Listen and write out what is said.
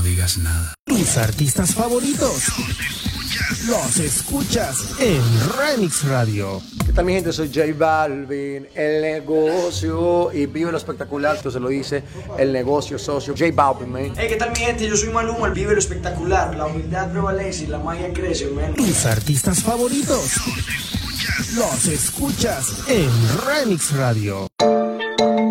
digas nada. Tus artistas favoritos los escuchas en Remix Radio. ¿Qué tal, mi gente? Soy J Balvin, el negocio, y vive lo espectacular. Esto se lo dice el negocio socio J Balvin, man. Hey, ¿qué tal, mi gente? Yo soy Maluma, el vive lo espectacular. La humildad prevalece y la magia crece, man. Tus artistas favoritos los escuchas en Remix Radio.